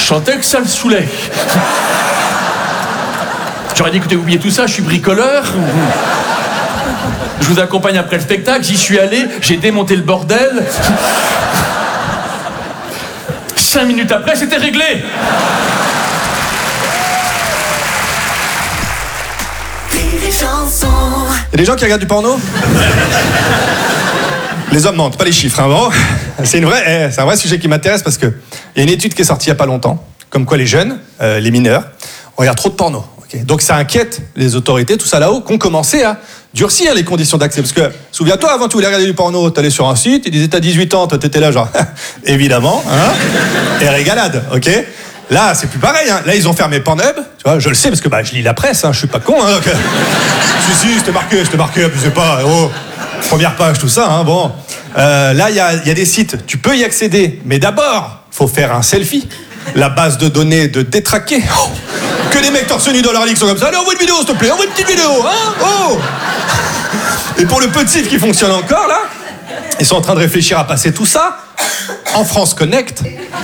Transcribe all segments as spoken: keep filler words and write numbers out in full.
chantais que ça le saoulait. J'aurais dit, écoutez, oubliez tout ça, je suis bricoleur. Je vous accompagne après le spectacle, j'y suis allé, j'ai démonté le bordel. Cinq minutes après, c'était réglé. Il y a des gens qui regardent du porno? Les hommes mentent, pas les chiffres. Hein, bon. C'est, une vraie, c'est un vrai sujet qui m'intéresse parce qu'il y a une étude qui est sortie il n'y a pas longtemps, comme quoi les jeunes, euh, les mineurs, regardent trop de porno. Okay. Donc ça inquiète les autorités, tout ça là-haut, qui ont commencé à durcir les conditions d'accès. Parce que, souviens-toi, avant tu voulais regarder du porno, tu allais sur un site, ils disaient t'as dix-huit ans, toi t'étais là genre, évidemment, hein, et régalade, ok? Là, c'est plus pareil, hein. Là, ils ont fermé Pornhub, tu vois, je le sais parce que bah, je lis la presse, hein, je suis pas con, hein, donc... si, si, c'était marqué, c'était marqué, abusez pas, oh, première page, tout ça, hein, bon. Euh, là, il y a, y a des sites, tu peux y accéder, mais d'abord, faut faire un selfie. La base de données de détraquer. Oh, que des mecs torse nu dans leur ligue sont comme ça. Allez, envoie une vidéo, s'il te plaît, envoie une petite vidéo, hein, oh. Et pour le peu de sites qui fonctionnent encore, là, ils sont en train de réfléchir à passer tout ça en France Connect.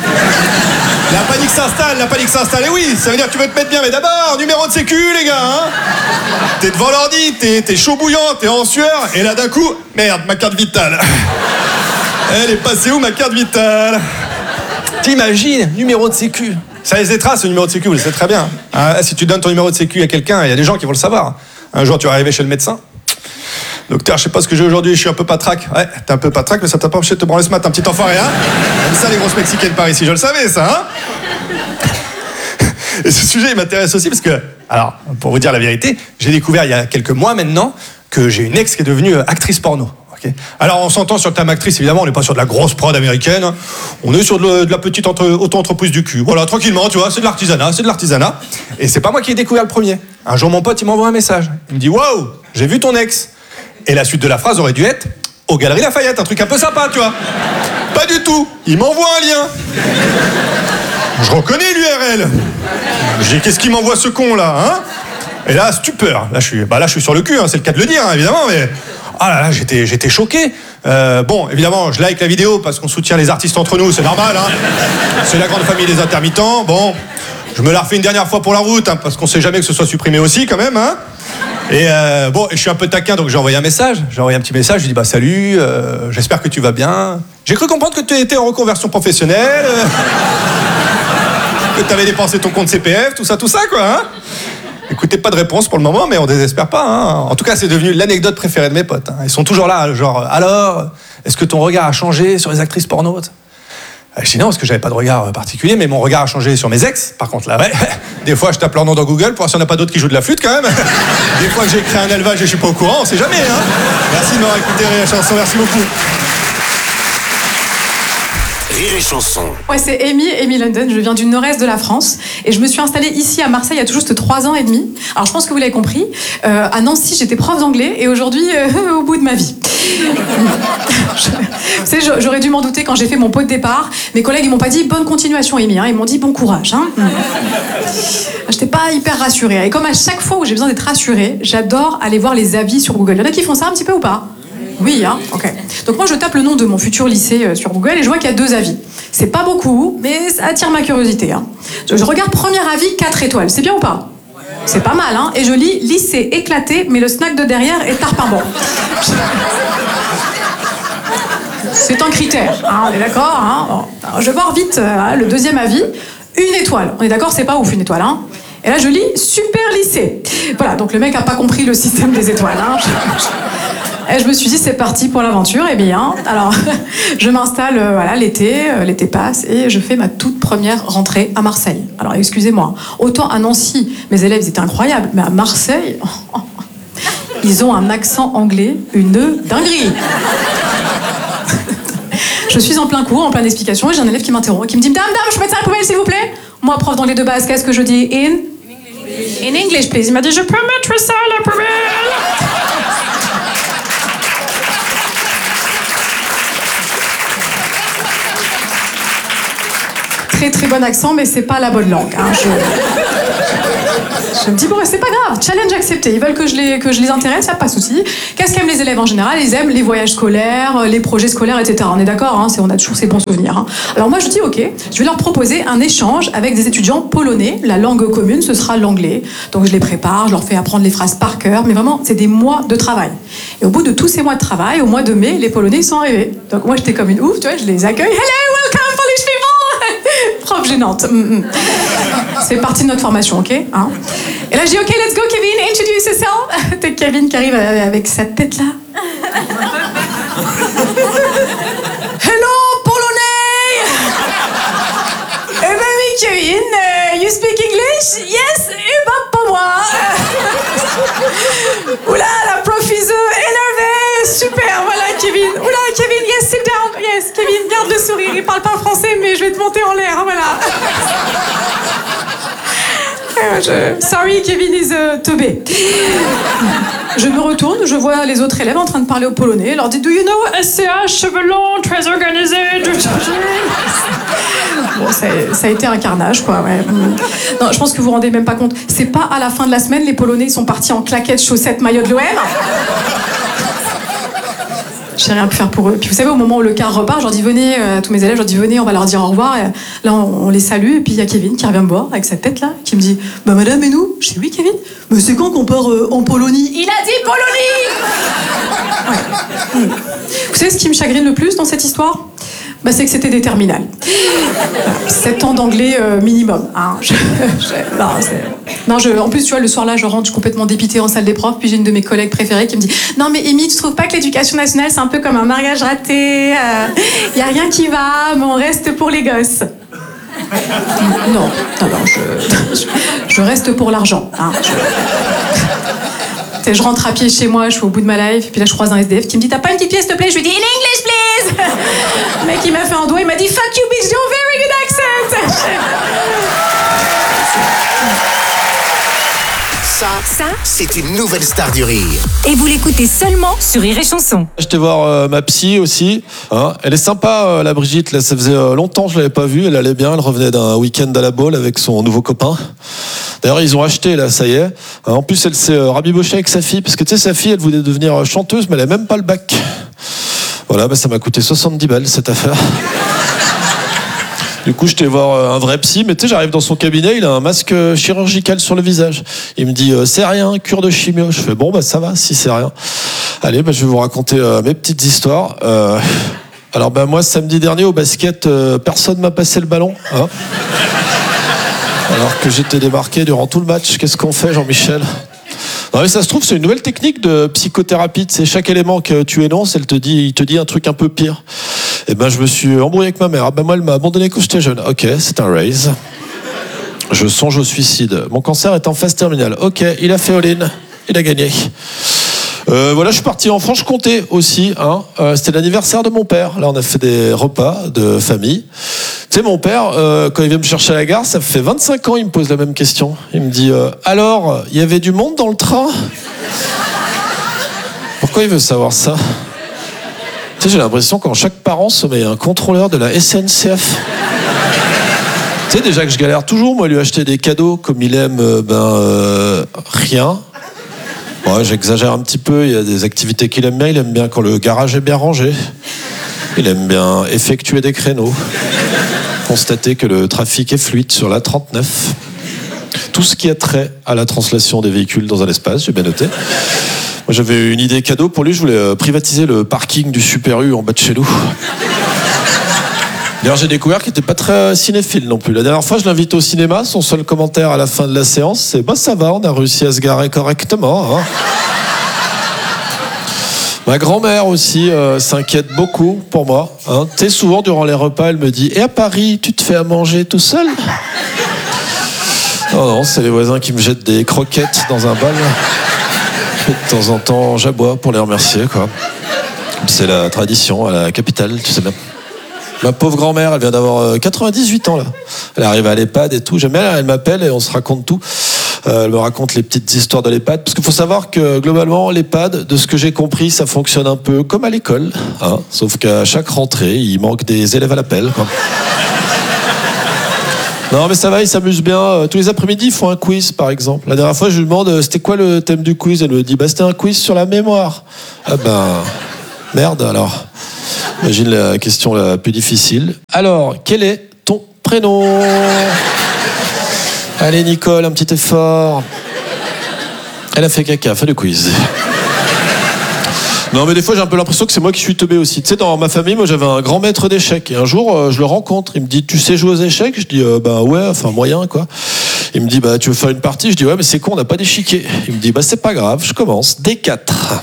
La panique s'installe, la panique s'installe. Et oui, ça veut dire que tu veux te mettre bien, mais d'abord, numéro de sécu, les gars, hein. T'es devant l'ordi, t'es, t'es chaud bouillant, t'es en sueur, et là, d'un coup, merde, ma carte vitale. Elle est passée où, ma carte vitale? T'imagines, numéro de sécu. Ça laisse des traces, le numéro de sécu, vous le savez très bien. Hein, si tu donnes ton numéro de sécu à quelqu'un, il y a des gens qui vont le savoir. Un jour, tu vas arriver chez le médecin. Docteur, je sais pas ce que j'ai aujourd'hui, je suis un peu patraque. Ouais, t'es un peu patraque, mais ça t'a pas empêché de te branler ce matin, petit enfoiré, hein. Comme ça, les grosses Mexicaines par ici, je le savais, ça, hein. Et ce sujet, il m'intéresse aussi parce que, alors, pour vous dire la vérité, j'ai découvert il y a quelques mois maintenant que j'ai une ex qui est devenue actrice porno. Okay. Alors, on s'entend sur le terme actrice, évidemment, on n'est pas sur de la grosse prod américaine, hein. On est sur de, le, de la petite entre, auto-entreprise du cul. Voilà, tranquillement, tu vois, c'est de l'artisanat, c'est de l'artisanat. Et c'est pas moi qui ai découvert le premier. Un jour, mon pote, il m'envoie un message. Il me dit, waouh, j'ai vu ton ex. Et la suite de la phrase aurait dû être aux Galeries Lafayette, un truc un peu sympa, tu vois. Pas du tout. Il m'envoie un lien. Je reconnais l'U R L. Je dis, qu'est-ce qu'il m'envoie ce con là, hein? Et là, stupeur. Là, je suis, bah là, je suis sur le cul, hein, c'est le cas de le dire, hein, évidemment, mais ah là là, j'étais, j'étais choqué. Euh, bon, évidemment, je like la vidéo parce qu'on soutient les artistes entre nous, c'est normal, hein. C'est la grande famille des intermittents. Bon, je me la refais une dernière fois pour la route, hein, parce qu'on sait jamais que ce soit supprimé aussi, quand même, hein. Et euh, bon, je suis un peu taquin, donc j'ai envoyé un message. J'ai envoyé un petit message, je lui dis bah salut, euh, j'espère que tu vas bien. J'ai cru comprendre que tu étais en reconversion professionnelle, euh, que tu avais dépensé ton compte C P F, tout ça, tout ça, quoi. Hein. Écoutez, pas de réponse pour le moment, mais on désespère pas. Hein. En tout cas, c'est devenu l'anecdote préférée de mes potes. Hein. Ils sont toujours là, genre, alors, est-ce que ton regard a changé sur les actrices porno? Je dis non, parce que j'avais pas de regard particulier, mais mon regard a changé sur mes ex. Par contre, là, ouais, des fois, je tape leur nom dans Google pour voir s'il n'y en a pas d'autres qui jouent de la flûte, quand même. Des fois que j'ai créé un élevage et je suis pas au courant, on sait jamais, hein. Merci de m'avoir écouté, Rire et Chanson, merci beaucoup. Rire et Chanson. Ouais, c'est Amy, Amy London, je viens du nord-est de la France et je me suis installée ici à Marseille il y a tout juste trois ans et demi. Alors je pense que vous l'avez compris, euh, à Nancy j'étais prof d'anglais et aujourd'hui euh, au bout de ma vie. je, tu sais, j'aurais dû m'en douter quand j'ai fait mon pot de départ. Mes collègues ils m'ont pas dit bonne continuation Amy, hein, ils m'ont dit bon courage. Hein. J'étais pas hyper rassurée et comme à chaque fois où j'ai besoin d'être rassurée, j'adore aller voir les avis sur Google. Il y en a qui font ça un petit peu ou pas? Oui, hein, ok. Donc moi je tape le nom de mon futur lycée euh, sur Google et je vois qu'il y a deux avis. C'est pas beaucoup, mais ça attire ma curiosité. Hein. Je, je regarde premier avis, quatre étoiles. C'est bien ou pas? C'est pas mal, hein. Et je lis lycée éclaté, mais le snack de derrière est tarpin-bon. C'est un critère, hein, on est d'accord, hein. Bon. Alors, je vais voir vite euh, le deuxième avis. Une étoile. On est d'accord, c'est pas ouf une étoile, hein. Et là je lis super lycée. Voilà, donc le mec a pas compris le système des étoiles, hein. Et je me suis dit, c'est parti pour l'aventure. Eh bien, alors, je m'installe, euh, voilà, l'été, euh, l'été passe, et je fais ma toute première rentrée à Marseille. Alors, excusez-moi, autant à Nancy, mes élèves, ils étaient incroyables, mais à Marseille, oh, oh, ils ont un accent anglais, une dinguerie. Je suis en plein cours, en pleine explication, et j'ai un élève qui m'interrompt, qui me dit, Dame, dame, je peux mettre ça à la poubelle, s'il vous plaît? Moi, prof d'anglais de base, qu'est-ce que je dis? In? In English, please. Il m'a dit, je peux mettre ça à la poubelle? Très très bon accent, mais c'est pas la bonne langue. Hein. Je... Je me dis, bon, c'est pas grave, challenge accepté. Ils veulent que je les, que je les intéresse, y a pas de souci. Qu'est-ce qu'aiment les élèves en général? Ils aiment les voyages scolaires, les projets scolaires, et cetera. On est d'accord, hein, on a toujours ces bons souvenirs. Hein. Alors moi, je dis, ok, je vais leur proposer un échange avec des étudiants polonais. La langue commune, ce sera l'anglais. Donc je les prépare, je leur fais apprendre les phrases par cœur. Mais vraiment, c'est des mois de travail. Et au bout de tous ces mois de travail, au mois de mai, les Polonais, ils sont arrivés. Donc moi, j'étais comme une ouf, tu vois, je les accueille. Hello, welcome, Polish people! Prof gênante. Mm-hmm. C'est partie de notre formation, ok, hein. Et là, je dis, ok, let's go, Kevin, introduce yourself. T'as Kevin qui arrive avec sa tête là. Hello, Polonais! Eh ben oui, Kevin, uh, you speak English? Yes? Eh ben, pas moi. Oula, la prof is énervée. Super, voilà, Kevin. Oula, Kevin, yes, sit down. Yes, Kevin, garde le sourire. Il parle pas français, mais je vais te monter en l'air, voilà. Je... Sorry, Kevin is uh, teubé. Je me retourne, je vois les autres élèves en train de parler au polonais. Je leur dis, do you know S C H, cheveux longs, très organisé. Bon, ça, ça a été un carnage, quoi. Ouais. Non, je pense que vous vous rendez même pas compte. C'est pas à la fin de la semaine, les Polonais sont partis en claquettes, chaussettes, maillot de l'O M. J'ai rien pu faire pour eux. Puis vous savez, au moment où le car repart, je leur dis venez, euh, à tous mes élèves, je leur dis venez, on va leur dire au revoir. Et là, on, on les salue. Et puis il y a Kevin qui revient me voir avec sa tête là, qui me dit bah madame et nous? Je dis oui, Kevin. Mais c'est quand qu'on part euh, en Polonie? Il a dit Polonie. Ouais. Vous savez ce qui me chagrine le plus dans cette histoire? Bah, c'est que c'était des terminales. sept ans d'anglais euh, minimum. Hein. Je, je, non, non je, en plus, tu vois, le soir-là, je rentre complètement dépitée en salle des profs, puis j'ai une de mes collègues préférées qui me dit « Non, mais Amy, tu trouves pas que l'éducation nationale, c'est un peu comme un mariage raté? Il euh, y a rien qui va, mais on reste pour les gosses. » Non, non, non, je, je, je reste pour l'argent. Hein, je... Je rentre à pied chez moi, je suis au bout de ma life, et puis là je croise un S D F qui me dit t'as pas une petite pièce s'il te plaît? Je lui dis in English please. Le mec il m'a fait un doigt, il m'a dit fuck you bitch, you're very good accent. Ça, ça c'est une nouvelle star du rire. Et vous l'écoutez seulement sur Rire et Chanson. J'étais voir euh, ma psy aussi. Hein. Elle est sympa, euh, la Brigitte. Là, ça faisait euh, longtemps que je l'avais pas vue. Elle allait bien. Elle revenait d'un week-end à la Baule avec son nouveau copain. D'ailleurs, ils ont acheté, là, ça y est. Euh, en plus, elle s'est euh, rabibochée avec sa fille. Parce que, tu sais, sa fille, elle voulait devenir chanteuse, mais elle n'a même pas le bac. Voilà, bah, ça m'a coûté soixante-dix balles, cette affaire. Du coup, j'étais voir un vrai psy, mais tu sais, j'arrive dans son cabinet, il a un masque chirurgical sur le visage. Il me dit, euh, c'est rien, cure de chimio. Je fais, bon, bah ça va, si c'est rien. Allez, bah, je vais vous raconter euh, mes petites histoires. Euh, alors, bah, moi, samedi dernier, au basket, euh, personne m'a passé le ballon. Hein, alors que j'étais démarqué durant tout le match. Qu'est-ce qu'on fait, Jean-Michel? Non mais ça se trouve, c'est une nouvelle technique de psychothérapie. C'est chaque élément que tu énonces, elle te dit, il te dit un truc un peu pire. Et ben je me suis embrouillé avec ma mère. Ah ben moi elle m'a abandonné quand j'étais jeune. Ok, c'est un raise. Je songe au suicide. Mon cancer est en phase terminale. Ok, il a fait all-in, il a gagné. Euh, voilà, je suis parti en Franche-Comté aussi. Hein. Euh, c'était l'anniversaire de mon père. Là, on a fait des repas de famille. Tu sais, mon père, euh, quand il vient me chercher à la gare, ça fait vingt-cinq ans, il me pose la même question. Il me dit euh, alors, il y avait du monde dans le train? Pourquoi il veut savoir ça? Tu sais, j'ai l'impression qu'en chaque parent se met un contrôleur de la S N C F. Tu sais, déjà que je galère toujours, moi, lui acheter des cadeaux comme il aime, euh, ben, euh, rien. Ouais, j'exagère un petit peu, il y a des activités qu'il aime bien. Il aime bien quand le garage est bien rangé. Il aime bien effectuer des créneaux. Constater que le trafic est fluide sur la trente-neuf. Tout ce qui a trait à la translation des véhicules dans un espace, j'ai bien noté. Moi, j'avais une idée cadeau pour lui, je voulais privatiser le parking du Super U en bas de chez nous. D'ailleurs, j'ai découvert qu'il n'était pas très cinéphile non plus. La dernière fois, je l'invite au cinéma. Son seul commentaire à la fin de la séance, c'est bah ça va, on a réussi à se garer correctement. Hein. Ma grand-mère aussi euh, s'inquiète beaucoup pour moi. Hein. Tu sais, souvent durant les repas, elle me dit et à Paris, tu te fais à manger tout seul? Non, non, c'est les voisins qui me jettent des croquettes dans un bol. Et de temps en temps, j'aboie pour les remercier, quoi. C'est la tradition à la capitale, tu sais bien. Ma pauvre grand-mère, elle vient d'avoir quatre-vingt-dix-huit ans, là. Elle arrive à l'EHPAD et tout. J'aime bien, elle m'appelle et on se raconte tout. Euh, elle me raconte les petites histoires de l'EHPAD. Parce qu'il faut savoir que, globalement, l'EHPAD, de ce que j'ai compris, ça fonctionne un peu comme à l'école. Hein, sauf qu'à chaque rentrée, il manque des élèves à l'appel, quoi. Non, mais ça va, ils s'amusent bien. Euh, Tous les après-midi, ils font un quiz, par exemple. La dernière fois, je lui demande euh, c'était quoi le thème du quiz. Elle me dit bah, c'était un quiz sur la mémoire. Ah ben, merde alors. Imagine la question la plus difficile. Alors, quel est ton prénom? Allez, Nicole, un petit effort. Elle a fait caca, fait le quiz. Non, mais des fois, j'ai un peu l'impression que c'est moi qui suis teubé aussi. Tu sais, dans ma famille, moi, j'avais un grand maître d'échecs. Et un jour, euh, je le rencontre. Il me dit, tu sais jouer aux échecs? Je dis, euh, bah ouais, enfin, moyen, quoi. Il me dit, bah, tu veux faire une partie? Je dis, ouais, mais c'est con, on n'a pas d'échiquier. Il me dit, bah, c'est pas grave, je commence. D quatre.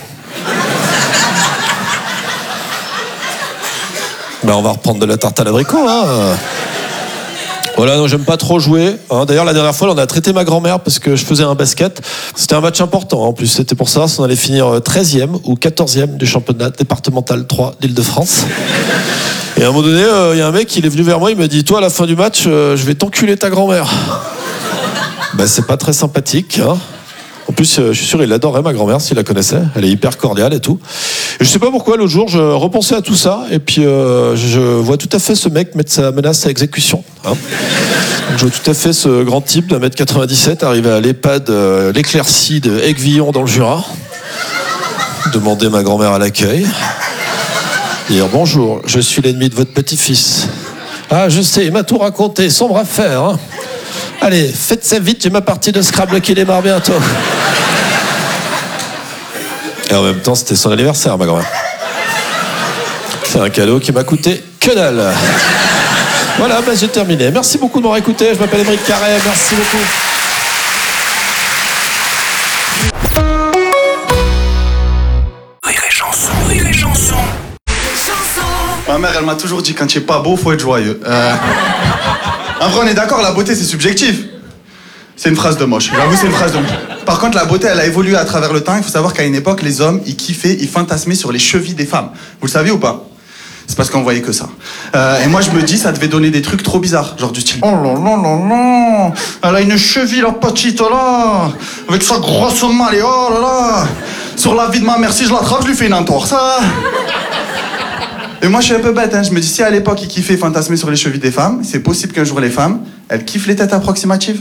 Bah, on va reprendre de la tarte à l'abricot, hein. Voilà, non, j'aime pas trop jouer. Hein. D'ailleurs, la dernière fois, on a traité ma grand-mère parce que je faisais un basket. C'était un match important, en plus. C'était pour ça, on allait finir treizième ou quatorzième du championnat départemental trois d'Île-de-France. Et à un moment donné, il euh, y a un mec, il est venu vers moi, il m'a dit, toi, à la fin du match, euh, je vais t'enculer ta grand-mère. Bah, c'est pas très sympathique, hein. En plus, euh, je suis sûr, il adorait ma grand-mère s'il la connaissait. Elle est hyper cordiale et tout. Et je sais pas pourquoi, l'autre jour, je repensais à tout ça. Et puis, euh, je vois tout à fait ce mec mettre sa menace à exécution. Hein. Donc, je vois tout à fait ce grand type d'un mètre quatre-vingt-dix-sept arriver à l'EHPAD, euh, l'Éclaircie de Aiguillon dans le Jura. Demander ma grand-mère à l'accueil. Dire bonjour, je suis l'ennemi de votre petit-fils. Ah, je sais, il m'a tout raconté, sombre affaire. Hein. Allez, faites ça vite, j'ai ma partie de Scrabble qui démarre bientôt. Et en même temps, c'était son anniversaire, ma grand-mère. C'est un cadeau qui m'a coûté que dalle. Voilà, bah, j'ai terminé. Merci beaucoup de m'avoir écouté. Je m'appelle Émeric Carré. Merci beaucoup. Rire et chanson, rire et chanson. Ma mère, elle m'a toujours dit, quand tu es pas beau, faut être joyeux. Euh... En vrai, on est d'accord, la beauté, c'est subjectif. C'est une phrase de moche. J'avoue, c'est une phrase de moche. Par contre, la beauté, elle a évolué à travers le temps. Il faut savoir qu'à une époque, les hommes, ils kiffaient, ils fantasmaient sur les chevilles des femmes. Vous le saviez ou pas? C'est parce qu'on voyait que ça. Euh, et moi, je me dis, ça devait donner des trucs trop bizarres. Genre du style, oh là là là là, elle a une cheville, la petite, là, avec sa grosse malle, et oh là là. Sur la vie de ma mère, si je l'attrape, je lui fais une entorse. Hein. Et moi, je suis un peu bête, hein. Je me dis, si à l'époque, ils kiffaient fantasmer sur les chevilles des femmes, c'est possible qu'un jour, les femmes, elles kiffent les têtes approximatives.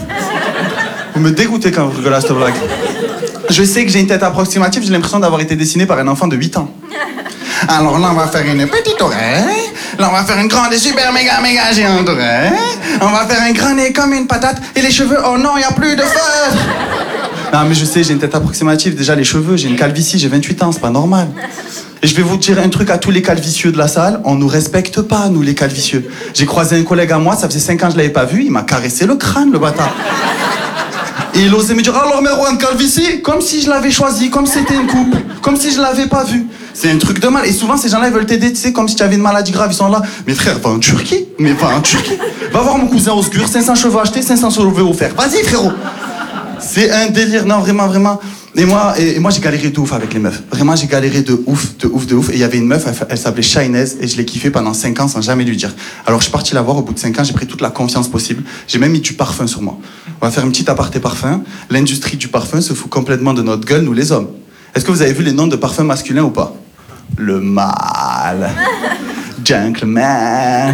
Vous me dégoûtez quand vous rigolez à cette blague. Je sais que j'ai une tête approximative, j'ai l'impression d'avoir été dessiné par un enfant de huit ans. Alors là, on va faire une petite oreille. Là, on va faire une grande et super méga méga géante oreille. On va faire un grand nez comme une patate. Et les cheveux, oh non, il n'y a plus de feu. Non, mais je sais, j'ai une tête approximative. Déjà, les cheveux, j'ai une calvitie, j'ai vingt-huit ans, c'est pas normal. Et je vais vous dire un truc à tous les calvicieux de la salle, on nous respecte pas, nous les calvicieux. J'ai croisé un collègue à moi, ça faisait cinq ans que je l'avais pas vu, il m'a caressé le crâne, le bâtard. Et il osait me dire, alors Merwan, calvitie, comme si je l'avais choisi, comme si c'était une coupe, comme si je l'avais pas vu. C'est un truc de mal. Et souvent, ces gens-là, ils veulent t'aider, tu sais, comme si tu avais une maladie grave, ils sont là. Mais frère, va en Turquie, mais va en Turquie. Va voir mon cousin Osgur, cinq cents cheveux achetés, cinq cents cheveux offerts. Vas-y, frérot. C'est un délire, non, vraiment, vraiment. Et moi, et, et moi j'ai galéré de ouf avec les meufs. Vraiment, j'ai galéré de ouf, de ouf, de ouf. Et il y avait une meuf, elle, elle s'appelait Shainez, et je l'ai kiffée pendant cinq ans sans jamais lui dire. Alors je suis parti la voir, au bout de cinq ans, j'ai pris toute la confiance possible. J'ai même mis du parfum sur moi. On va faire une petite aparté parfum. L'industrie du parfum se fout complètement de notre gueule, nous les hommes. Est-ce que vous avez vu les noms de parfums masculins ou pas? Le mâle, gentleman,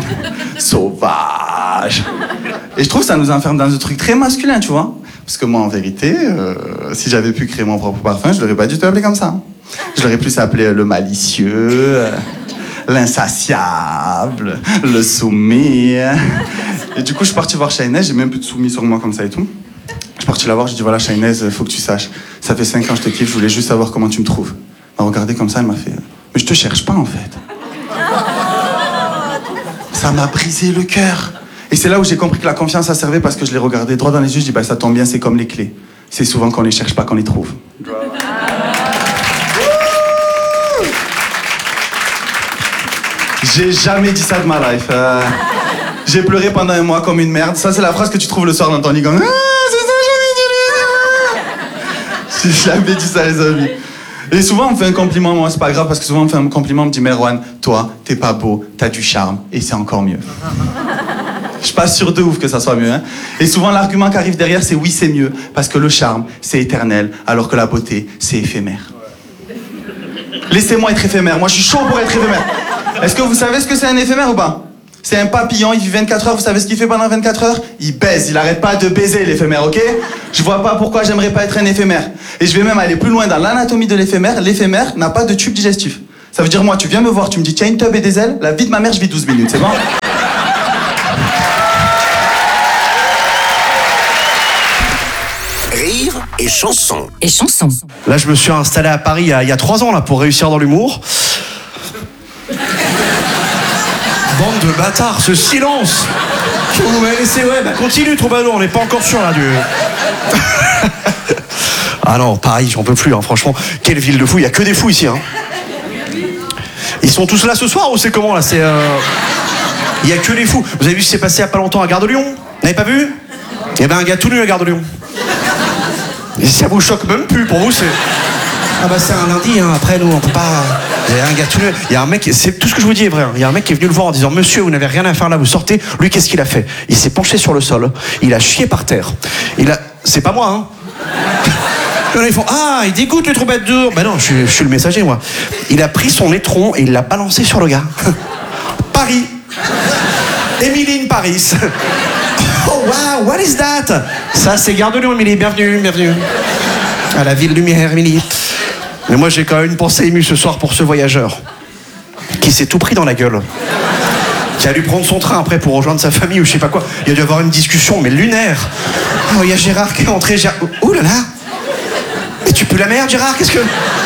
sauvage. Et je trouve que ça nous enferme dans un truc très masculin, tu vois. Parce que moi, en vérité, euh, si j'avais pu créer mon propre parfum, je l'aurais pas du tout appelé comme ça. Je l'aurais plus appelé le malicieux, euh, l'insatiable, le soumis. Et du coup, je suis parti voir Shainez, j'ai même plus de soumis sur moi comme ça et tout. Je suis parti la voir, je dis voilà Shainez, faut que tu saches. Ça fait cinq ans que je te kiffe, je voulais juste savoir comment tu me trouves. Elle m'a regardé comme ça, elle m'a fait mais je te cherche pas en fait. Ça m'a brisé le cœur. Et c'est là où j'ai compris que la confiance, ça servait parce que je l'ai regardé droit dans les yeux, je dis bah ça tombe bien, c'est comme les clés. C'est souvent qu'on les cherche pas qu'on les trouve. J'ai jamais dit ça de ma life. Euh, j'ai pleuré pendant un mois comme une merde. Ça c'est la phrase que tu trouves le soir dans ton lit comme ah, c'est ça, j'ai dit. J'ai jamais dit ça les amis. Et souvent on me fait un compliment, moi c'est pas grave parce que souvent on me fait un compliment, on me dit Merwan, toi t'es pas beau, t'as du charme et c'est encore mieux. Je suis pas sûr de ouf que ça soit mieux. Hein. Et souvent, l'argument qui arrive derrière, c'est oui, c'est mieux. Parce que le charme, c'est éternel, alors que la beauté, c'est éphémère. Laissez-moi être éphémère. Moi, je suis chaud pour être éphémère. Est-ce que vous savez ce que c'est un éphémère ou pas? C'est un papillon, il vit vingt-quatre heures, vous savez ce qu'il fait pendant vingt-quatre heures? Il baise, il arrête pas de baiser l'éphémère, ok? Je vois pas pourquoi j'aimerais pas être un éphémère. Et je vais même aller plus loin dans l'anatomie de l'éphémère. L'éphémère n'a pas de tube digestif. Ça veut dire, moi, tu viens me voir, tu me dis, tiens, une tube et des ailes, la vie de ma mère, je vis douze minutes, c'est bon? Rire et chanson. Et chanson. Là, je me suis installé à Paris il y a, il y a trois ans là, pour réussir dans l'humour. Bande de bâtards, ce silence que vous m'avez laissé, ouais, bah continue, Troubadour, on n'est pas encore sûr là du... Ah non, Paris, j'en peux plus, hein, franchement. Quelle ville de fous, il n'y a que des fous ici. Hein. Ils sont tous là ce soir ou c'est comment là? C'est... Euh... Il n'y a que des fous. Vous avez vu ce qui s'est passé il n'y a pas longtemps à Gare de Lyon? Vous n'avez pas vu? Il y avait un gars tout nu à Gare de Lyon. Et ça vous choque même plus, pour vous c'est... Ah bah c'est un lundi, hein. Après nous on peut pas... Il y a un gars tout nu, il y a un mec, c'est tout ce que je vous dis est vrai, hein. Il y a un mec qui est venu le voir en disant monsieur vous n'avez rien à faire là, vous sortez. Lui qu'est-ce qu'il a fait? Il s'est penché sur le sol, il a chié par terre. Il a... C'est pas moi hein. Et là, ils font ah il dégoûte le troubadour. Bah non je suis, je suis le messager moi. Il a pris son étron et il l'a balancé sur le gars. Paris. Émiline Paris. Oh wow, what is that? Ça c'est Gare de Lyon, Émilie, bienvenue, bienvenue. À la ville lumière, Émilie. Mais moi j'ai quand même une pensée émue ce soir pour ce voyageur qui s'est tout pris dans la gueule. Qui a dû prendre son train après pour rejoindre sa famille ou je sais pas quoi. Il a dû avoir une discussion, mais lunaire. Oh, il y a Gérard qui est entré, Gérard... Ouh là là. Mais tu peux la merde, Gérard, qu'est-ce que...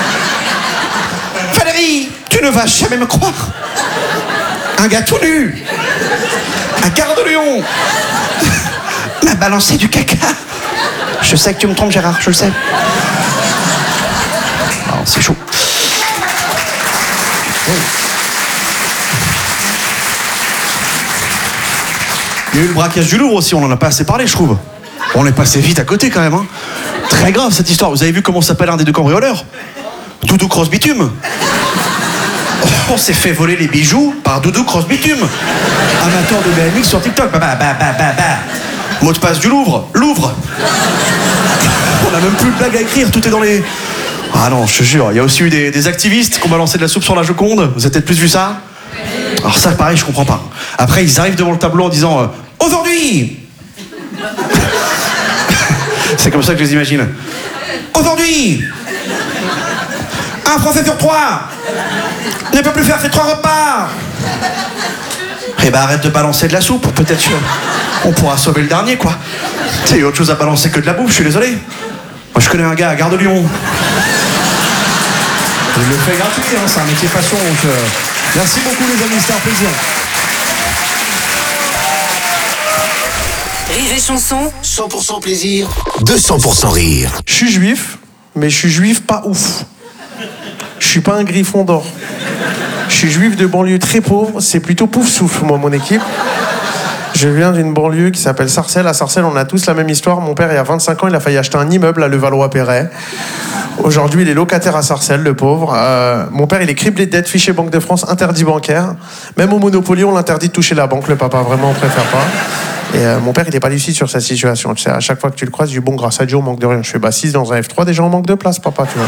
Valérie, tu ne vas jamais me croire. Un gars tout nu à Gare de Lyon m'a balancé du caca. Je sais que tu me trompes, Gérard, je le sais. Alors, c'est chaud. Oui. Il y a eu le braquage du Louvre aussi, on en a pas assez parlé, je trouve. On est passé vite à côté quand même. Hein. Très grave cette histoire. Vous avez vu comment s'appelle un des deux cambrioleurs? Doudou Cross Bitume. On s'est fait voler les bijoux par Doudou Cross Bitume. Amateur de B M X sur TikTok. Bah, bah, bah, bah, bah, bah. Mot de passe du Louvre. Louvre. On a même plus de blague à écrire, tout est dans les... Ah non, je te jure, il y a aussi eu des, des activistes qui ont balancé de la soupe sur la Joconde. Vous avez peut-être plus vu ça? Alors ça, pareil, je comprends pas. Après, ils arrivent devant le tableau en disant euh, « Aujourd'hui !» C'est comme ça que je les imagine. « Aujourd'hui !» Un Français sur trois ne peut plus faire ses trois repas. Eh ben arrête de balancer de la soupe, peut-être qu'on pourra sauver le dernier, quoi. Tu sais, il y a autre chose à balancer que de la bouffe, je suis désolé. Moi, je connais un gars à Gare de Lyon. Il le fait gratuit, hein, c'est un métier passion, donc... Euh... Merci beaucoup, les amis, c'était un plaisir. Rire et chanson. cent pour cent plaisir, deux cents pour cent rire. Je suis juif, mais je suis juif pas ouf. Je suis pas un griffon d'or. Je suis juif de banlieue très pauvre, c'est plutôt pouf souffle, moi, mon équipe. Je viens d'une banlieue qui s'appelle Sarcelles. À Sarcelles, on a tous la même histoire. Mon père, il y a vingt-cinq ans, il a failli acheter un immeuble à Levallois-Perret. Aujourd'hui, il est locataire à Sarcelles, le pauvre. Euh, mon père, il est criblé de dettes, fichier Banque de France, interdit bancaire. Même au Monopoly, on l'interdit de toucher la banque. Le papa, vraiment, on préfère pas. Et euh, mon père, il n'est pas lucide sur sa situation. Tu sais, à chaque fois que tu le croises, du bon, grâce à Dieu, on manque de rien. Je fais, bah, six dans un F trois, déjà, on manque de place, papa, tu vois.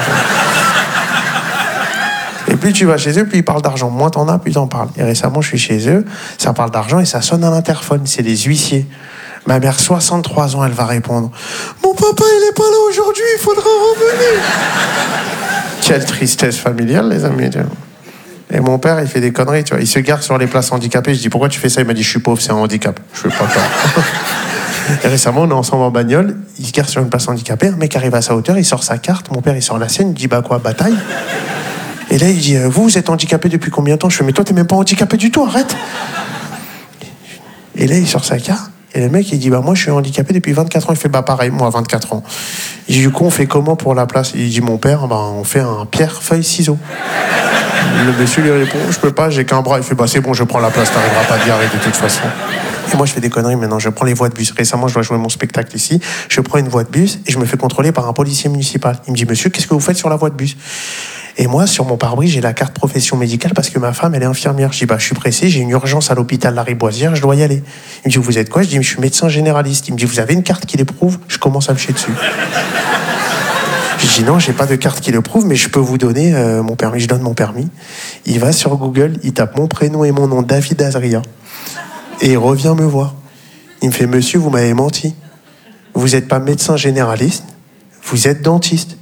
Et plus tu vas chez eux, plus ils parlent d'argent. Moins t'en as, plus t'en parles. Et récemment, je suis chez eux, ça parle d'argent et ça sonne à l'interphone. C'est les huissiers. Ma mère, soixante-trois ans, elle va répondre. Mon papa, il est pas là aujourd'hui, il faudra revenir. Quelle tristesse familiale, les amis. Et mon père, il fait des conneries, tu vois. Il se gare sur les places handicapées. Je dis, pourquoi tu fais ça? Il m'a dit, je suis pauvre, c'est un handicap. Je fais pas peur. Et récemment, on est ensemble en bagnole. Il se gare sur une place handicapée. Un mec arrive à sa hauteur, il sort sa carte. Mon père, il sort la sienne. Il dit, bah quoi, bataille? Et là, il dit, vous, vous êtes handicapé depuis combien de temps? Je fais, mais toi, t'es même pas handicapé du tout, arrête. Et là, il sort sa carte. Et le mec, il dit, bah moi, je suis handicapé depuis vingt-quatre ans. Il fait, bah pareil, moi, vingt-quatre ans. Il dit, du coup, on fait comment pour la place? Il dit, mon père, bah on fait un pierre, feuille, ciseaux. Le monsieur lui répond, je peux pas, j'ai qu'un bras. Il fait, bah c'est bon, je prends la place, t'arriveras pas à dire de toute façon. Et moi, je fais des conneries maintenant, je prends les voies de bus. Récemment, je dois jouer mon spectacle ici. Je prends une voie de bus et je me fais contrôler par un policier municipal. Il me dit, monsieur, qu'est-ce que vous faites sur la voie de bus? Et moi, sur mon pare-brise, j'ai la carte profession médicale parce que ma femme, elle est infirmière. Je dis, bah, je suis pressé, j'ai une urgence à l'hôpital Lariboisière, je dois y aller. Il me dit, vous êtes quoi? Je dis, je suis médecin généraliste. Il me dit, vous avez une carte qui l'éprouve? Je commence à me chier dessus. Je dis non, j'ai pas de carte qui le prouve, mais je peux vous donner euh, mon permis. Je donne mon permis. Il va sur Google, il tape mon prénom et mon nom, David Azria, et il revient me voir. Il me fait, monsieur, vous m'avez menti. Vous n'êtes pas médecin généraliste, vous êtes dentiste.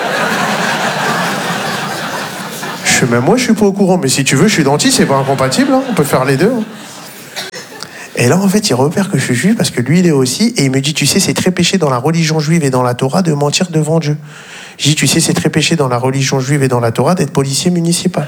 Je fais, même moi, je suis pas au courant, mais si tu veux, je suis dentiste, c'est pas incompatible, hein, on peut faire les deux. Hein. Et là, en fait, il repère que je suis juif parce que lui, il est aussi, et il me dit, tu sais, c'est très péché dans la religion juive et dans la Torah de mentir devant Dieu. Je dis, tu sais, c'est très péché dans la religion juive et dans la Torah d'être policier municipal.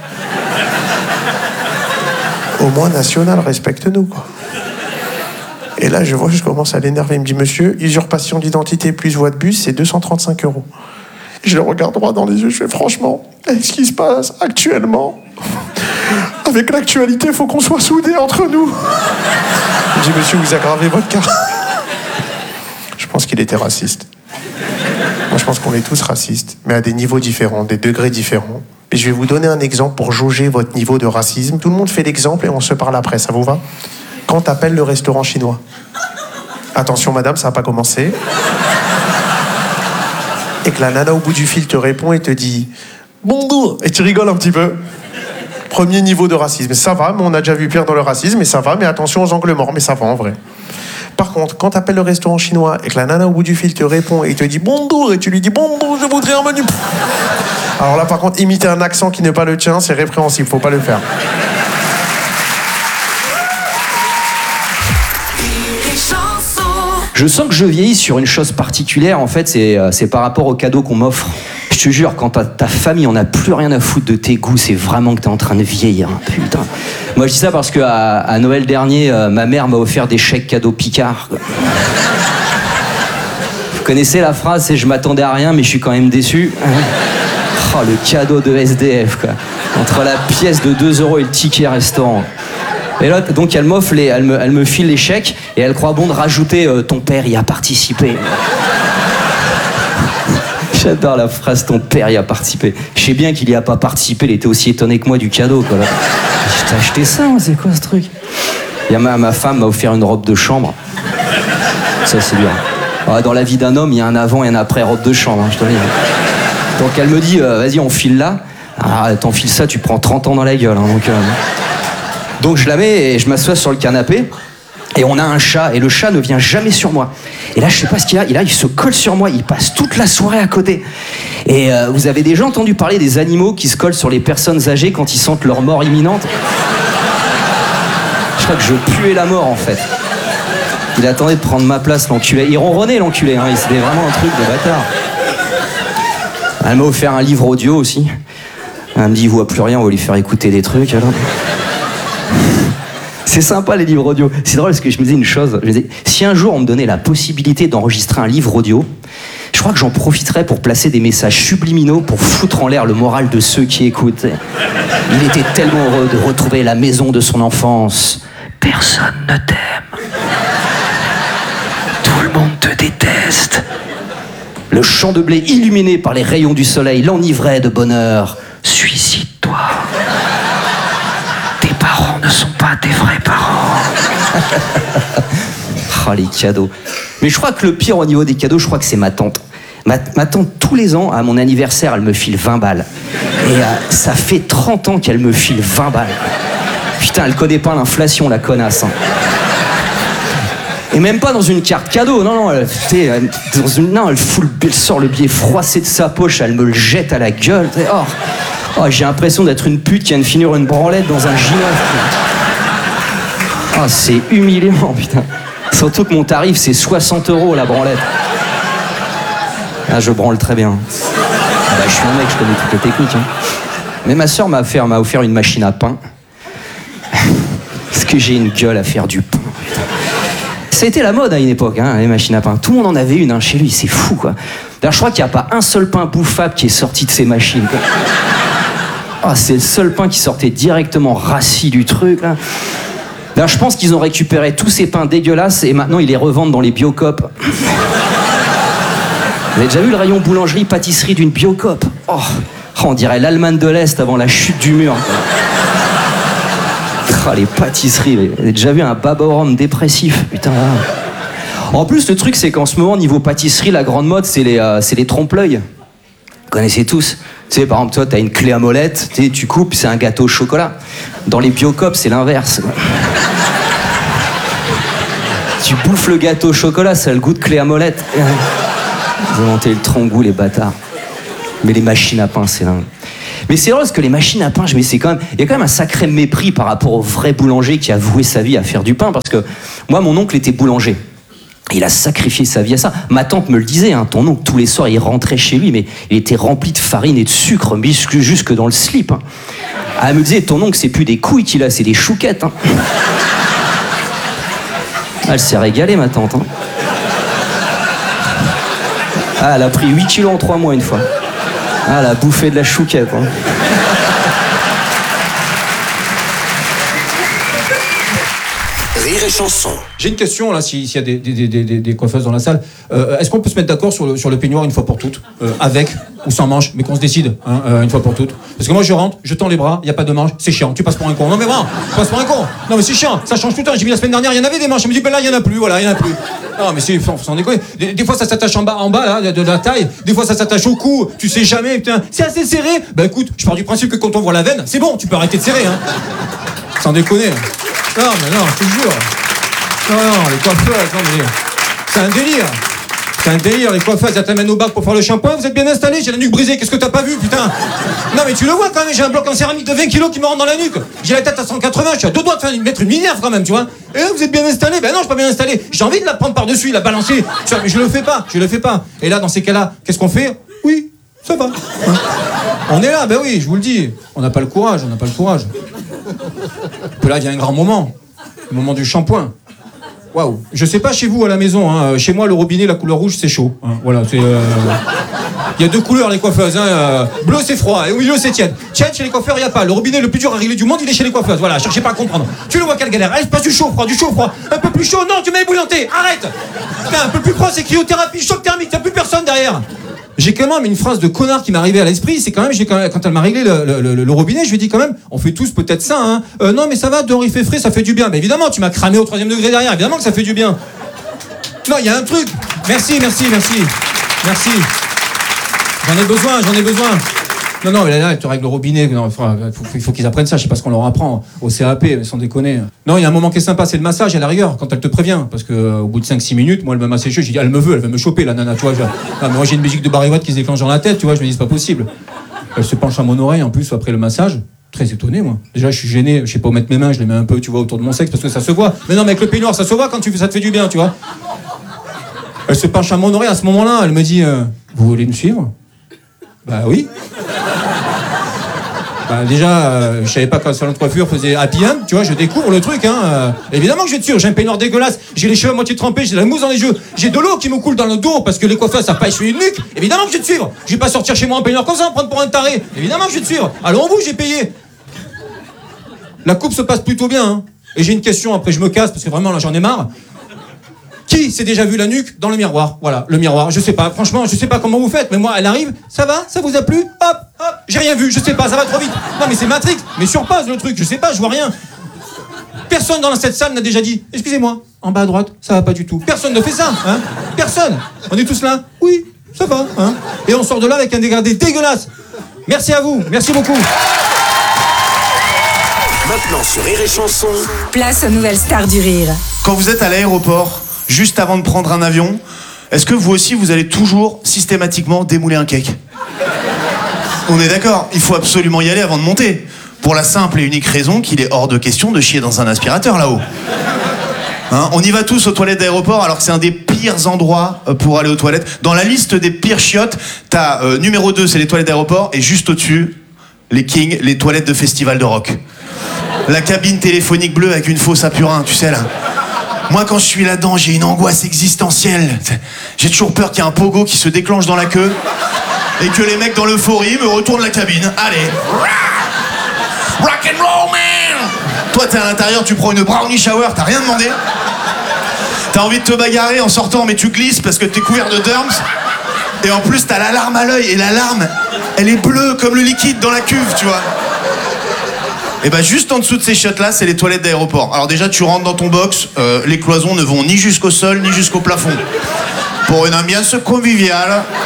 Au moins national, respecte-nous, quoi. Et là, je vois, je commence à l'énerver. Il me dit, monsieur, usurpation d'identité plus voie de bus, c'est deux cent trente-cinq euros. Je le regarde droit dans les yeux, je fais, franchement, avec ce qui se passe actuellement, avec l'actualité, il faut qu'on soit soudés entre nous. Il me dit, monsieur, vous aggravez votre cas. Je pense qu'il était raciste. Moi, je pense qu'on est tous racistes, mais à des niveaux différents, des degrés différents. Et je vais vous donner un exemple pour jauger votre niveau de racisme. Tout le monde fait l'exemple et on se parle après, ça vous va? Quand t'appelles le restaurant chinois. Attention madame, ça n'a pas commencé. Et que la nana au bout du fil te répond et te dit bonjour, et tu rigoles un petit peu. Premier niveau de racisme. Ça va, mais on a déjà vu pire dans le racisme, mais ça va, mais attention aux angles morts, mais ça va en vrai. Par contre, quand t'appelles le restaurant chinois et que la nana au bout du fil te répond et te dit bonjour, et tu lui dis bonjour, je voudrais un menu. Alors là, par contre, imiter un accent qui n'est pas le tien, c'est répréhensible, faut pas le faire. Je sens que je vieillis sur une chose particulière, en fait, c'est, c'est par rapport aux cadeaux qu'on m'offre. Je te jure, quand ta, ta famille en a plus rien à foutre de tes goûts, c'est vraiment que t'es en train de vieillir. Putain. Moi, je dis ça parce que à, à Noël dernier, euh, ma mère m'a offert des chèques cadeaux Picard. Vous connaissez la phrase, c'est « je m'attendais à rien, mais je suis quand même déçu ». Oh, le cadeau de S D F, quoi. Entre la pièce de deux euros et le ticket restaurant. Et là, donc, elle m'offre les, elle me, elle me file les chèques et elle croit bon de rajouter euh, ton père y a participé. J'adore la phrase ton père y a participé. Je sais bien qu'il y a pas participé, il était aussi étonné que moi du cadeau, quoi. Je t'ai acheté ça, c'est quoi ce truc? Il y a ma, ma femme m'a offert une robe de chambre. Ça, c'est bien. Ah, dans la vie d'un homme, il y a un avant et un après robe de chambre, hein, je te le dis. Donc elle me dit, euh, vas-y, on file là. Ah, t'enfiles ça, tu prends trente ans dans la gueule. Hein, donc, euh... donc je la mets et je m'assois sur le canapé. Et on a un chat, et le chat ne vient jamais sur moi. Et là, je sais pas ce qu'il y a, et là, il se colle sur moi, il passe toute la soirée à côté. Et euh, vous avez déjà entendu parler des animaux qui se collent sur les personnes âgées quand ils sentent leur mort imminente? Je crois que je puais la mort, en fait. Il attendait de prendre ma place, l'enculé. Il ronronnait, l'enculé, hein. C'était vraiment un truc de bâtard. Elle m'a offert un livre audio aussi. Elle me dit, il voit plus rien, on va lui faire écouter des trucs, alors. C'est sympa les livres audio. C'est drôle parce que je me disais une chose. Je me disais, si un jour on me donnait la possibilité d'enregistrer un livre audio, je crois que j'en profiterais pour placer des messages subliminaux pour foutre en l'air le moral de ceux qui écoutent. Il était tellement heureux de retrouver la maison de son enfance. Personne ne t'aime. Tout le monde te déteste. Le champ de blé illuminé par les rayons du soleil l'enivrait de bonheur. Suicide-toi. Tes parents ne sont pas tes vrais parents. Oh, les cadeaux. Mais je crois que le pire au niveau des cadeaux, je crois que c'est ma tante. Ma, ma tante, tous les ans, à mon anniversaire, elle me file vingt balles. Et euh, ça fait trente ans qu'elle me file vingt balles. Putain, elle connaît pas l'inflation, la connasse. Hein. Et même pas dans une carte cadeau, non, non, elle, elle, dans une, non, elle, fout le, elle sort le billet froissé de sa poche, elle me le jette à la gueule. Oh, oh, j'ai l'impression d'être une pute qui vient de finir une branlette dans un gymnase. Oh, c'est humiliant, putain. Surtout que mon tarif, c'est soixante euros la branlette. Ah, je branle très bien. Ah bah, je suis un mec, je connais toutes les techniques. Hein. Mais ma soeur m'a offert, m'a offert une machine à pain. Parce que j'ai une gueule à faire du pain, putain. Ça a été la mode à une époque, hein, les machines à pain. Tout le monde en avait une hein, chez lui, c'est fou, quoi. D'ailleurs, je crois qu'il n'y a pas un seul pain bouffable qui est sorti de ces machines, quoi. Ah, c'est le seul pain qui sortait directement rassis du truc, là. D'ailleurs, je pense qu'ils ont récupéré tous ces pains dégueulasses et maintenant ils les revendent dans les Biocoop. Vous avez déjà vu le rayon boulangerie-pâtisserie d'une Biocoop? Oh, on dirait l'Allemagne de l'Est avant la chute du mur. Oh, les pâtisseries, vous avez déjà vu un babarum dépressif? Putain. En plus, le truc, c'est qu'en ce moment, niveau pâtisserie, la grande mode, c'est les, euh, c'est les trompe-l'œil. Vous connaissez tous. Tu sais, par exemple, toi, t'as une clé à molette, tu sais, tu coupes, c'est un gâteau au chocolat. Dans les Biocop, c'est l'inverse. Tu bouffes le gâteau au chocolat, ça a le goût de clé à molette. Ils ont inventé le tronc-goût, les bâtards. Mais les machines à pain, c'est dingue. Mais c'est drôle parce que les machines à pain, je me dis, c'est quand même, il y a quand même un sacré mépris par rapport au vrai boulanger qui a voué sa vie à faire du pain. Parce que moi, mon oncle était boulanger. Il a sacrifié sa vie à ça. Ma tante me le disait, hein, ton oncle, tous les soirs, il rentrait chez lui, mais il était rempli de farine et de sucre, jusque dans le slip. Hein. Elle me disait, ton oncle, c'est plus des couilles qu'il a, c'est des chouquettes. Hein. Ah, elle s'est régalée, ma tante. Hein. Ah, elle a pris huit kilos en trois mois une fois. Ah, elle a bouffé de la chouquette. Hein. Rire et chanson. J'ai une question là, s'il y a des, des, des, des, des coiffeuses dans la salle. Euh, Est-ce qu'on peut se mettre d'accord sur le, sur le peignoir une fois pour toutes, euh, avec ou sans manche, mais qu'on se décide hein, euh, une fois pour toutes. Parce que moi je rentre, je tends les bras, il n'y a pas de manche, c'est chiant, tu passes pour un con. Non mais vraiment, tu passes pour un con. Non mais c'est chiant, ça change tout le temps. J'ai vu la semaine dernière, il y en avait des manches, je me dis ben là il n'y en a plus, voilà, il n'y en a plus. Non mais c'est, sans déconner. Des, des fois ça s'attache en bas, en bas là, de, de la taille, des fois ça s'attache au cou, tu sais jamais, putain, c'est assez serré. Ben écoute, je pars du principe que quand on voit la veine, c'est bon, tu peux arrêter de serrer, hein. Sans déconner. Non mais non, je te jure. Non, non, les coiffeuses, non mais... C'est un délire. C'est un délire, les coiffeuses, elles t'amènent au bac pour faire le shampoing, vous êtes bien installés, j'ai la nuque brisée, qu'est-ce que t'as pas vu, putain? Non mais tu le vois quand même, j'ai un bloc en céramique de vingt kilos qui me rentre dans la nuque. J'ai la tête à cent quatre-vingts, je suis à deux doigts de faire une, mettre une minerve quand même, tu vois. Et là, vous êtes bien installés? Ben non, je suis pas bien installé. J'ai envie de la prendre par-dessus, la balancer. Mais je le fais pas, je le fais pas. Et là, dans ces cas-là, qu'est-ce qu'on fait? Oui, ça va. Hein, on est là, ben oui, je vous le dis. On n'a pas le courage, on n'a pas le courage. Puis là, vient un grand moment. Le moment du shampoing. Waouh. Je sais pas chez vous à la maison, hein. Chez moi le robinet, la couleur rouge c'est chaud. Hein. Voilà, c'est. Euh... Il y a deux couleurs les coiffeuses. Hein. Bleu c'est froid et au milieu c'est tiède. Tiède chez les coiffeurs il y a pas. Le robinet le plus dur à régler du monde il est chez les coiffeuses. Voilà, cherchez pas à comprendre. Tu le vois quelle galère. Elle passe du chaud froid, du chaud froid. Un peu plus chaud, non tu m'as ébouillanté. Arrête. Putain, un peu plus froid c'est cryothérapie, choc thermique, t'as plus personne derrière. J'ai quand même une phrase de connard qui m'est arrivée à l'esprit, c'est quand même, j'ai quand, même quand elle m'a réglé le, le, le, le robinet, je lui ai dit quand même, on fait tous peut-être ça, hein. Euh, non mais ça va, dehors il fait frais, ça fait du bien. Mais évidemment, tu m'as cramé au troisième degré derrière, évidemment que ça fait du bien. Non, il y a un truc. Merci, merci, merci. Merci. J'en ai besoin, j'en ai besoin. Non, non, mais là, là tu règles le robinet. Non, il faut, faut, faut qu'ils apprennent ça. Je sais pas ce qu'on leur apprend au C A P, sans déconner. Non, il y a un moment qui est sympa, c'est le massage à la rigueur, quand elle te prévient. Parce que euh, au bout de cinq six minutes, moi, elle me masse les cheveux. J'ai dit, elle me veut, elle veut me choper, la nana, tu vois. Je... Non, mais moi, j'ai une musique de Barry White qui se déclenche dans la tête, tu vois. Je me dis, c'est pas possible. Elle se penche à mon oreille, en plus, après le massage. Très étonné, moi. Déjà, je suis gêné. Je sais pas où mettre mes mains. Je les mets un peu, tu vois, autour de mon sexe parce que ça se voit. Mais non, mais avec le peignoir, ça se voit quand tu ça te fait du bien, tu vois. Elle se penche à mon oreille à ce moment-là. Elle me dit, euh, vous voulez me suivre? Bah oui. Bah déjà, euh, je savais pas qu'un salon de coiffure faisait happy end, tu vois, je découvre le truc, hein. Euh, évidemment que je vais te suivre, j'ai un peignoir dégueulasse, j'ai les cheveux à moitié trempés, j'ai de la mousse dans les yeux, j'ai de l'eau qui me coule dans le dos parce que les coiffeurs savent pas essuyer une nuque. Évidemment que je vais te suivre. Je vais pas sortir chez moi en peignoir comme ça, me prendre pour un taré. Évidemment que je vais te suivre. Alors au bout, j'ai payé. La coupe se passe plutôt bien, hein. Et j'ai une question, après je me casse parce que vraiment là j'en ai marre. Qui s'est déjà vu la nuque dans le miroir? Voilà, le miroir, je sais pas, franchement, je sais pas comment vous faites, mais moi, elle arrive, ça va? Ça vous a plu? Hop, hop, j'ai rien vu, je sais pas, ça va trop vite. Non mais c'est Matrix, mais sur pause le truc, je sais pas, je vois rien. Personne dans cette salle n'a déjà dit, excusez-moi, en bas à droite, ça va pas du tout. Personne ne fait ça, hein? Personne. On est tous là, oui, ça va, hein? Et on sort de là avec un dégradé dégueulasse. Merci à vous, merci beaucoup. Maintenant sur Rire et Chanson. Place aux nouvelles stars du rire. Quand vous êtes à l'aéroport, juste avant de prendre un avion, est-ce que vous aussi, vous allez toujours systématiquement démouler un cake? On est d'accord, il faut absolument y aller avant de monter. Pour la simple et unique raison qu'il est hors de question de chier dans un aspirateur là-haut. Hein, on y va tous aux toilettes d'aéroport alors que c'est un des pires endroits pour aller aux toilettes. Dans la liste des pires chiottes, t'as euh, numéro deux, c'est les toilettes d'aéroport, et juste au-dessus, les kings, les toilettes de festival de rock. La cabine téléphonique bleue avec une fausse à purin, tu sais là. Moi, quand je suis là-dedans, j'ai une angoisse existentielle. J'ai toujours peur qu'il y ait un pogo qui se déclenche dans la queue et que les mecs dans l'euphorie me retournent la cabine. Allez. Rock and roll, man. Toi, t'es à l'intérieur, tu prends une brownie shower, t'as rien demandé. T'as envie de te bagarrer en sortant, mais tu glisses parce que t'es couvert de derms. Et en plus, t'as la larme à l'œil. Et la larme, elle est bleue comme le liquide dans la cuve, tu vois. Et bah juste en dessous de ces chiottes-là, c'est les toilettes d'aéroport. Alors déjà, tu rentres dans ton box, euh, les cloisons ne vont ni jusqu'au sol, ni jusqu'au plafond. Pour une ambiance conviviale,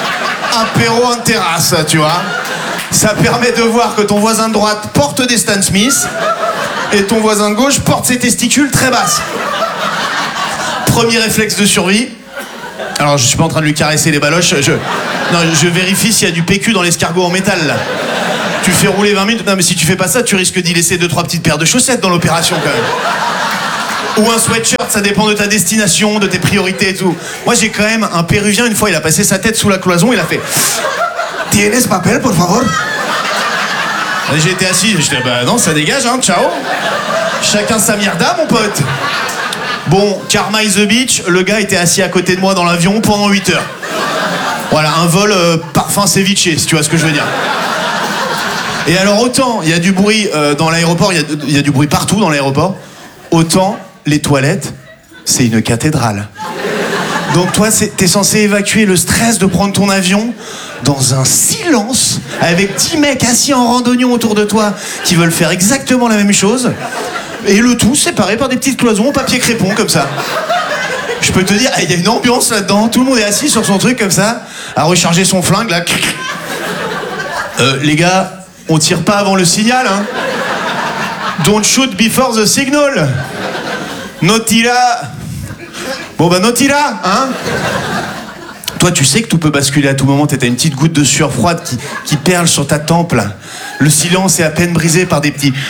apéro en terrasse, tu vois. Ça permet de voir que ton voisin de droite porte des Stan Smith et ton voisin de gauche porte ses testicules très basses. Premier réflexe de survie. Alors, je suis pas en train de lui caresser les baloches. Je, non, je vérifie s'il y a du P Q dans l'escargot en métal, là. Tu fais rouler vingt minutes. Non, mais si tu fais pas ça, tu risques d'y laisser deux, trois petites paires de chaussettes dans l'opération, quand même. Ou un sweatshirt, ça dépend de ta destination, de tes priorités et tout. Moi, j'ai quand même un Péruvien, une fois, il a passé sa tête sous la cloison, il a fait « Tienes papel, por favor ?» J'ai été assis, j'étais « Bah non, ça dégage, hein, ciao !» Chacun sa mierda, mon pote. Bon, Karma is the beach, le gars était assis à côté de moi dans l'avion pendant huit heures. Voilà, un vol euh, parfum ceviche, si tu vois ce que je veux dire. Et alors, autant il y a du bruit euh, dans l'aéroport, il y, y a du bruit partout dans l'aéroport, autant les toilettes, c'est une cathédrale. Donc toi, t'es censé évacuer le stress de prendre ton avion dans un silence, avec dix mecs assis en randonnion autour de toi qui veulent faire exactement la même chose, et le tout séparé par des petites cloisons en papier crépon, comme ça. Je peux te dire, il y a une ambiance là-dedans, tout le monde est assis sur son truc comme ça, à recharger son flingue, là. Euh, les gars, on tire pas avant le signal, hein. Don't shoot before the signal. No tira. Bon bah no tira, hein. Toi, tu sais que tout peut basculer à tout moment. T'as une petite goutte de sueur froide qui, qui perle sur ta tempe, là. Le silence est à peine brisé par des petits...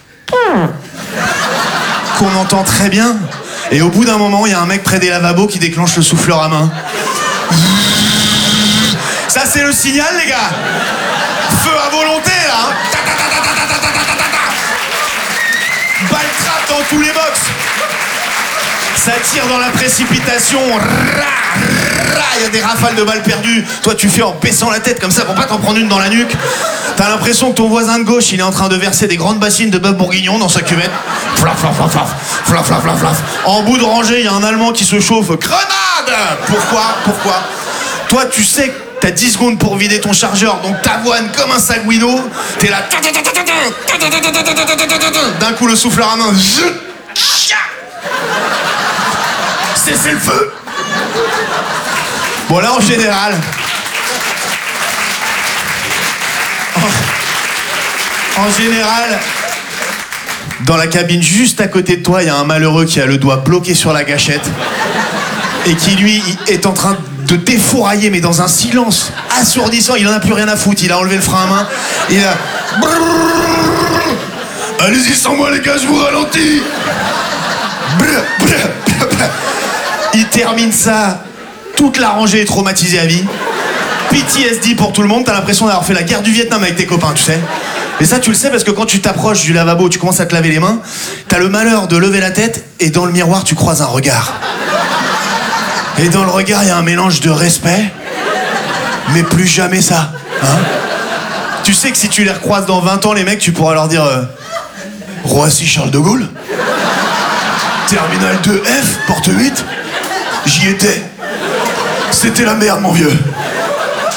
qu'on entend très bien. Et au bout d'un moment, il y a un mec près des lavabos qui déclenche le souffleur à main. Ça, c'est le signal, les gars. Feu à volonté, là, hein. Balle trappe dans tous les box. Ça tire dans la précipitation. Il y a des rafales de balles perdues. Toi, tu fais en baissant la tête comme ça pour pas t'en prendre une dans la nuque. T'as l'impression que ton voisin de gauche, il est en train de verser des grandes bassines de bœuf bourguignon dans sa cuvette. Flaf, flaf, flaf, flaf, flaf, flaf, flaf, flaf. En bout de rangée, il y a un Allemand qui se chauffe. Grenade! Pourquoi? Pourquoi? Toi, tu sais que t'as dix secondes pour vider ton chargeur, donc t'avoines comme un sagouino. T'es là. D'un coup, le souffleur à main. Cessez le feu. Bon, là, en général... En, en général... Dans la cabine juste à côté de toi, il y a un malheureux qui a le doigt bloqué sur la gâchette et qui, lui, est en train de défourailler, mais dans un silence assourdissant. Il en a plus rien à foutre. Il a enlevé le frein à main. Il a... Allez-y sans moi, les gars, je vous ralentis. Il termine ça. Toute la rangée est traumatisée à vie. P T S D pour tout le monde. T'as l'impression d'avoir fait la guerre du Vietnam avec tes copains, tu sais. Et ça, tu le sais parce que quand tu t'approches du lavabo, tu commences à te laver les mains, t'as le malheur de lever la tête et dans le miroir, tu croises un regard. Et dans le regard, il y a un mélange de respect, mais plus jamais ça. Hein? Tu sais que si tu les recroises dans vingt ans, les mecs, tu pourras leur dire euh, Roissy Charles de Gaulle, Terminal deux F, porte huit, j'y étais. C'était la merde, mon vieux.